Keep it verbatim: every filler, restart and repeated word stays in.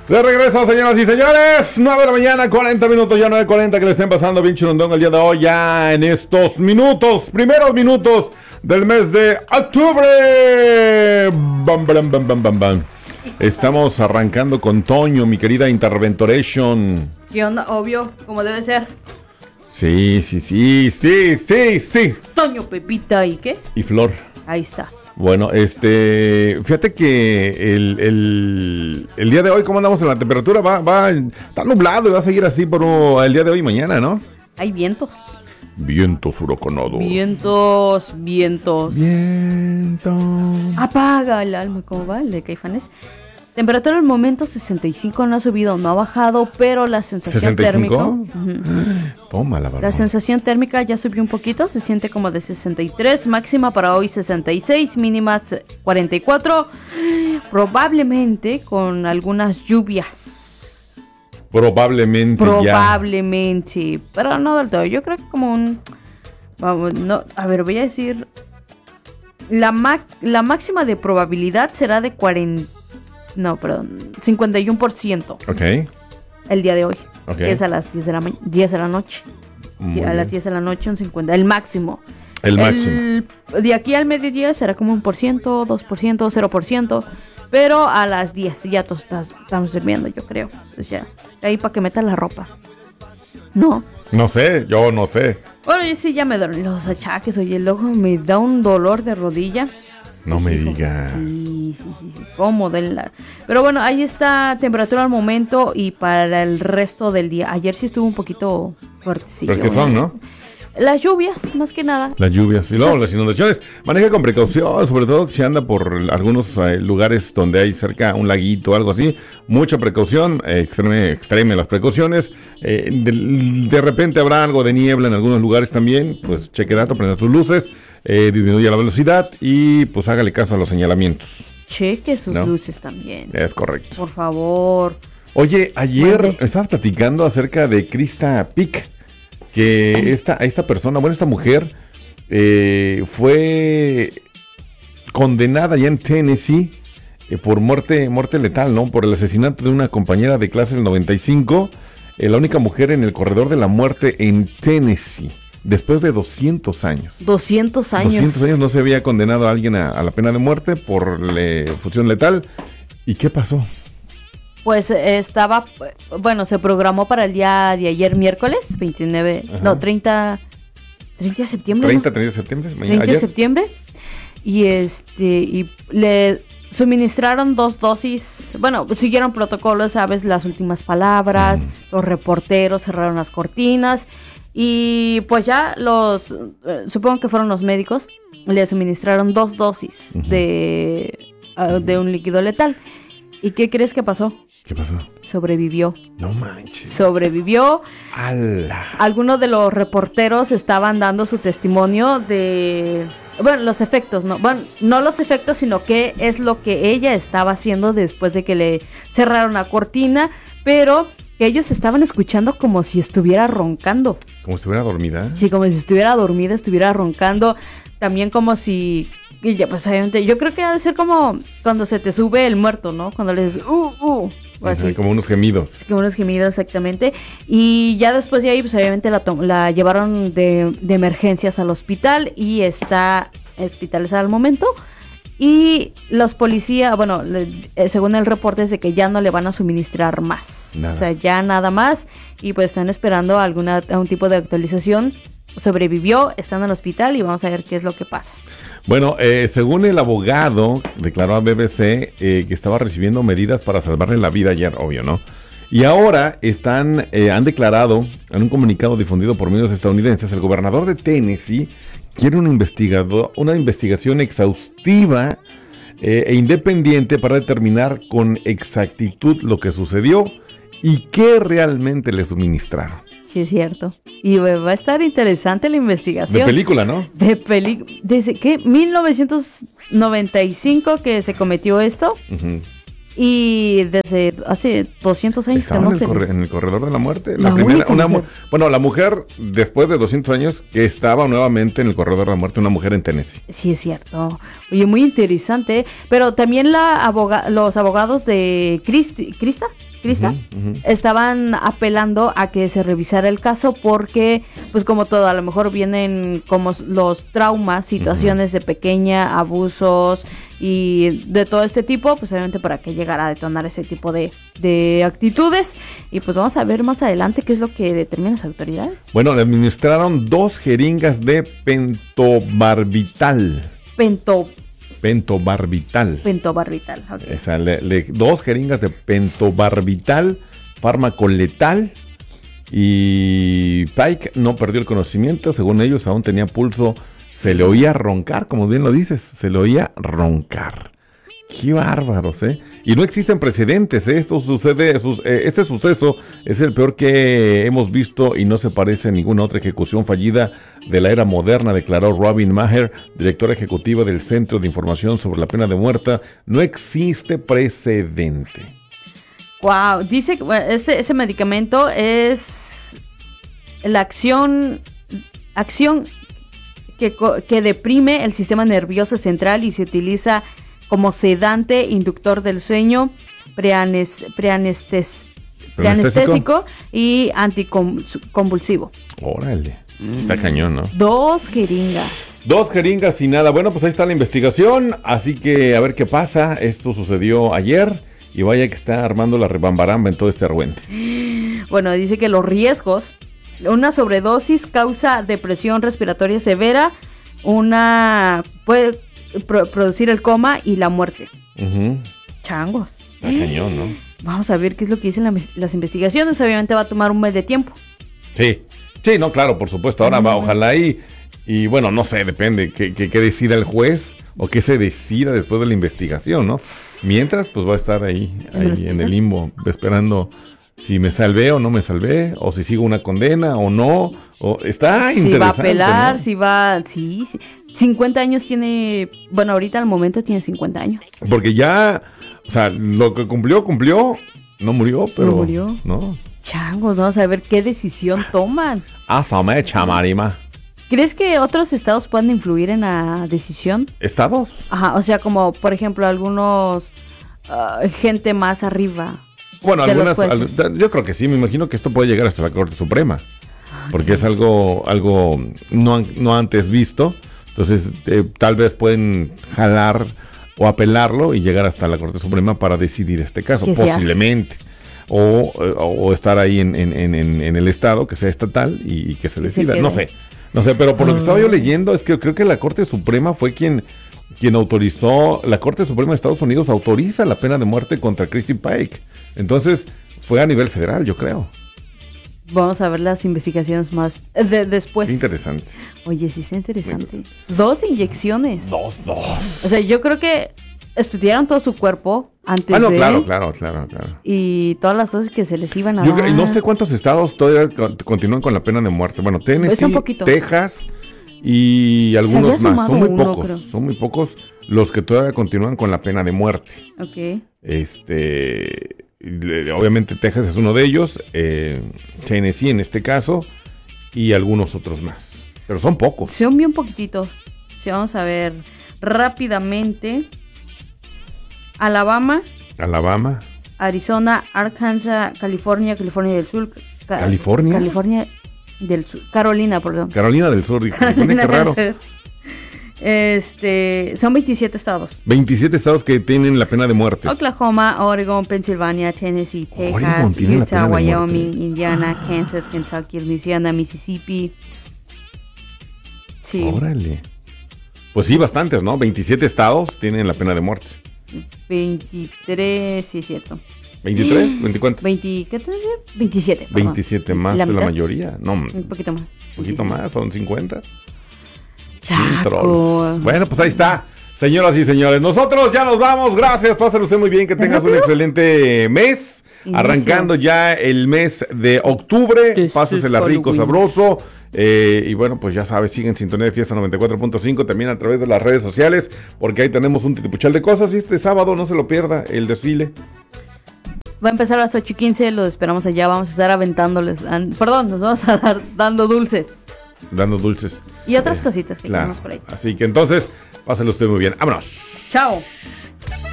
De regreso, señoras y señores, nueve de la mañana, cuarenta minutos, ya nueve cuarenta, que le estén pasando bien churondón el día de hoy, ya en estos minutos, primeros minutos del mes de octubre. Bam, bam, bam, bam, bam, bam. Estamos arrancando con Toño, mi querida Interventoration. ¿Qué onda? Obvio, como debe ser. Sí, sí, sí, sí, sí, sí. Toño, Pepita, ¿y qué? Y Flor. Ahí está. Bueno, este, fíjate que el, el, el día de hoy, ¿cómo andamos en la temperatura? Va, va, está nublado y va a seguir así por uh, el día de hoy y mañana, ¿no? Hay vientos. Vientos huracanados. Vientos, vientos. Vientos. Apaga el alma, ¿cómo va? El de Caifanes. Temperatura al momento sesenta y cinco, no ha subido, no ha bajado, pero la sensación ¿sesenta y cinco? térmica... Uh-huh. Toma la verdad. La sensación térmica ya subió un poquito, se siente como de sesenta y tres, máxima para hoy sesenta y seis, mínima cuarenta y cuatro, probablemente con algunas lluvias. Probablemente, Probablemente, ya. Pero no del todo, yo creo que como un... Vamos, no, a ver, voy a decir... La, ma- la máxima de probabilidad será de cuarenta... No, perdón, cincuenta y uno por ciento. Ok. El día de hoy. Okay. Es a las diez de la, ma- diez de la noche. Muy a bien. las diez de la noche, un cincuenta. El máximo. El máximo. El, de aquí al mediodía será como un por ciento, dos por ciento, cero por ciento. Pero a las diez ya todos estás, estamos durmiendo, yo creo. Pues ya. Ahí para que metas la ropa. No. No sé, yo no sé. Bueno, yo sí ya me dormí los achaques. Oye, luego me da un dolor de rodilla. No me digas. Sí, sí, sí, sí, cómodo. La... Pero bueno, ahí está temperatura al momento y para el resto del día. Ayer sí estuvo un poquito fuertecillo. Pero es que son, ¿no? Las lluvias, más que nada. Las lluvias y luego las inundaciones. Maneja con precaución, sobre todo si anda por algunos eh, lugares donde hay cerca un laguito o algo así. Mucha precaución, eh, extreme, extreme las precauciones. Eh, de, de repente habrá algo de niebla en algunos lugares también. Pues cheque dato, prenda sus luces, eh, disminuya la velocidad y pues hágale caso a los señalamientos. Cheque sus ¿No? luces también. Es correcto. Por favor. Oye, ayer Mande. estabas platicando acerca de Krista Pick. Que sí. esta, esta persona, bueno, esta mujer eh, fue condenada ya en Tennessee eh, por muerte, muerte letal, ¿no? Por el asesinato de una compañera de clase del noventa y cinco, eh, la única mujer en el corredor de la muerte en Tennessee, después de doscientos años. doscientos años. doscientos años no se había condenado a alguien a, a la pena de muerte por le, función letal. ¿Y qué pasó? Pues eh, estaba, bueno, se programó para el día de ayer, miércoles, veintinueve, Ajá. no, treinta, treinta de septiembre. treinta, ¿no? treinta de septiembre. Mañana, treinta de ayer. septiembre. Y este, y le suministraron dos dosis, bueno, siguieron protocolos, sabes, las últimas palabras, mm. los reporteros cerraron las cortinas. Y pues ya los, eh, supongo que fueron los médicos, le suministraron dos dosis uh-huh. de, uh, de un líquido letal. ¿Y qué crees que pasó? ¿Qué pasó? Sobrevivió. No manches. Sobrevivió. ¡Hala! Algunos de los reporteros estaban dando su testimonio de... Bueno, los efectos, ¿no? Bueno, no los efectos, sino qué es lo que ella estaba haciendo después de que le cerraron la cortina, pero que ellos estaban escuchando como si estuviera roncando. ¿Como si estuviera dormida? Sí, como si estuviera dormida, estuviera roncando. También como si... Y ya, pues obviamente, yo creo que ha de ser como cuando se te sube el muerto, ¿no? Cuando le dices, uh, uh, o así. Ajá, como unos gemidos. Como unos gemidos, exactamente. Y ya después de ahí, pues obviamente la, to- la llevaron de, de emergencias al hospital y está hospitalizada al momento. Y los policías, bueno, le, eh, según el reporte es de que ya no le van a suministrar más. Nada. O sea, ya nada más. Y pues están esperando alguna, algún tipo de actualización. Sobrevivió, está en el hospital y vamos a ver qué es lo que pasa. Bueno, eh, según el abogado, declaró a B B C eh, que estaba recibiendo medidas para salvarle la vida ayer, obvio, ¿no? Y ahora están, eh, han declarado en un comunicado difundido por medios estadounidenses, el gobernador de Tennessee quiere un investigador, una investigación exhaustiva eh, e independiente para determinar con exactitud lo que sucedió y qué realmente le suministraron. Sí, es cierto. Y va a estar interesante la investigación. De película, ¿no? De película. ¿Desde qué? ¿mil novecientos noventa y cinco que se cometió esto? Uh-huh. Y desde hace doscientos años Estaba que no en, se... el corre- en el corredor de la muerte. La La primera, única una, mu- mujer. bueno, la mujer, después de doscientos años, que estaba nuevamente en el corredor de la muerte, una mujer en Tennessee. Sí, es cierto. Oye, muy interesante. Pero también la aboga- los abogados de Cristi- Crista, Crista Ujú, ujú. estaban apelando a que se revisara el caso porque, pues como todo, a lo mejor vienen como s- los traumas, situaciones de pequeña, abusos y de todo este tipo, pues obviamente para que llegara a detonar ese tipo de, de actitudes. Y pues vamos a ver más adelante qué es lo que determinan las autoridades. Bueno, le administraron dos jeringas de pentobarbital. Pento, Pentobarbital. pentobarbital. ok. O sea, le- le- dos jeringas de pentobarbital, fármaco letal. Y Pike no perdió el conocimiento. Según ellos, aún tenía pulso. Se le oía roncar, como bien lo dices. Se le oía roncar. Qué bárbaros, ¿eh? Y no existen precedentes, ¿eh? Esto sucede, sus- eh, este suceso es el peor que hemos visto y no se parece a ninguna otra ejecución fallida de la era moderna, declaró Robin Maher, directora ejecutiva del Centro de Información sobre la Pena de Muerte. No existe precedente. Wow, dice que bueno, este ese medicamento es la acción acción que, co- que deprime el sistema nervioso central y se utiliza como sedante, inductor del sueño, preanes, preanestes- preanestésico y anticonvulsivo. Órale, está cañón, ¿no? Dos jeringas. Dos jeringas y nada. Bueno, pues ahí está la investigación, así que a ver qué pasa. Esto sucedió ayer y vaya que está armando la rebambaramba en todo este argüente. Bueno, dice que los riesgos, una sobredosis causa depresión respiratoria severa, una puede pro- producir el coma y la muerte. Ujú. Changos. Está cañón, ¿no? Vamos a ver qué es lo que dicen la- las investigaciones. Obviamente va a tomar un mes de tiempo. Sí, sí, no, claro, por supuesto. Ahora va, ojalá y, y bueno, no sé, depende que, que, que decida el juez o que se decida después de la investigación, ¿no? Mientras, pues va a estar ahí, ¿En el ahí en hospital? el limbo, esperando si me salvé o no me salvé, o si sigo una condena o no. O, está Si interesante, va a apelar, ¿no? si va... Sí, sí. cincuenta años tiene... Bueno, ahorita al momento tiene cincuenta años. Porque ya, o sea, lo que cumplió, cumplió. No murió, pero... No murió. No. Changos, vamos a ver qué decisión toman. Asame, chamarima. ¿Crees que otros estados puedan influir en la decisión? ¿Estados? Ajá, o sea, como por ejemplo algunos... ah, gente más arriba. Bueno, de los algunas, jueces. al- yo creo que sí, me imagino que esto puede llegar hasta la Corte Suprema, porque es algo, algo no, an- no antes visto, entonces eh, tal vez pueden jalar o apelarlo y llegar hasta la Corte Suprema para decidir este caso, ¿Qué se hace? posiblemente, o, eh, o estar ahí en, en- en- en- en el estado, que sea estatal y, y que se Y se decida, no quede. sé, no sé, pero por lo que estaba yo Ah. leyendo es que creo que la Corte Suprema fue quien... quien autorizó, la Corte Suprema de Estados Unidos autoriza la pena de muerte contra Christy Pike. Entonces, fue a nivel federal, yo creo. Vamos a ver las investigaciones más de- después. Qué interesante. Oye, sí está interesante. Dos inyecciones. Dos, dos. O sea, yo creo que estudiaron todo su cuerpo antes Ah, no, de... claro, claro, claro, claro. Y todas las dosis que se les iban a Yo dar. creo- no sé cuántos estados todavía con- continúan con la pena de muerte. Bueno, Tennessee, un poquito. Texas y algunos había más. Son sumado muy uno, pocos. creo. Son muy pocos los que todavía continúan con la pena de muerte. Ok. Este, le- obviamente Texas es uno de ellos, eh, Tennessee en este caso, y algunos otros más. Pero son pocos. Son bien poquititos. Sí, vamos a ver rápidamente. Alabama, Alabama, Arizona, Arkansas, California, California del Sur. Ca- ¿California? California del Sur. Carolina, perdón. Carolina del Sur, dije, California, qué raro. del Sur. Este, son veintisiete estados. veintisiete estados que tienen la pena de muerte. Oklahoma, Oregon, Pensilvania, Tennessee, Oregon Texas, tiene la Utah, pena de Wyoming, muerte. Indiana, Kansas, Kentucky, Louisiana, Mississippi. Sí, Órale. Pues sí, bastantes, ¿no? veintisiete estados tienen la pena de muerte. veintitrés, sí es cierto. ¿veintitrés? ¿veinticuántos? veinte, ¿qué te decía? veintisiete. perdón. veintisiete más ¿La de la mitad? mayoría. No, un Un poquito más. poquito más, son cincuenta. Chaco. Trolls. Bueno, pues ahí está. Señoras y señores, nosotros ya nos vamos. Gracias, pásenlo usted muy bien, que tengas un excelente mes. Inicio. Arrancando ya el mes de octubre. This is Pásesela rico, Halloween. sabroso. Eh, y bueno, pues ya sabes, siguen Sintonía de Fiesta noventa y cuatro punto cinco también a través de las redes sociales, porque ahí tenemos un titipuchal de cosas y este sábado no se lo pierda el desfile. Va a empezar a las ocho y quince, lo esperamos allá, vamos a estar aventándoles, an, perdón, nos vamos a dar dando dulces. Dando dulces. Y otras eh, cositas que claro. tenemos por ahí. Así que entonces, pásenlo usted muy bien. ¡Vámonos! Chao.